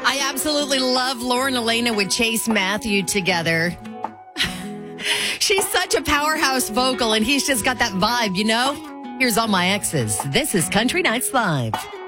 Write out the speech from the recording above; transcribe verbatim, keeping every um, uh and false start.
I absolutely love Lauren Elena with Chase Matthew together. She's such a powerhouse vocal, and he's just got that vibe, you know? Here's All My Exes. This is Country Nights Live.